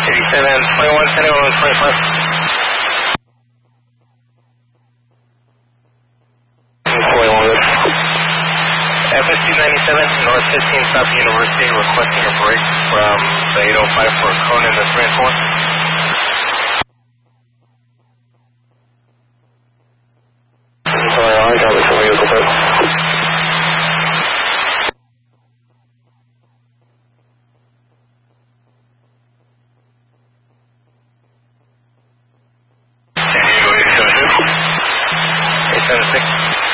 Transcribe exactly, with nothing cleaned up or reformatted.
eighty-seven, twenty-one, twenty-one, twenty-five. F S T ninety-seven, North fifteen, South University, requesting a break from the eight oh five for Conan, the three and four. Sorry, I got it from vehicle break. eight seven six.